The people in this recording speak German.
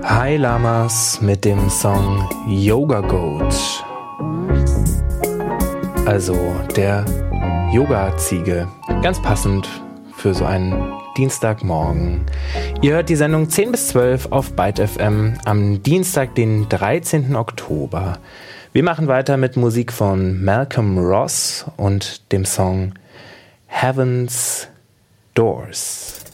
Hi Lamas mit dem Song Yoga Goat. Also der Yoga-Ziege. Ganz passend für so einen Dienstagmorgen. Ihr hört die Sendung 10 bis 12 auf Byte FM am Dienstag, den 13. Oktober. Wir machen weiter mit Musik von Malcolm Ross und dem Song Heaven's Doors.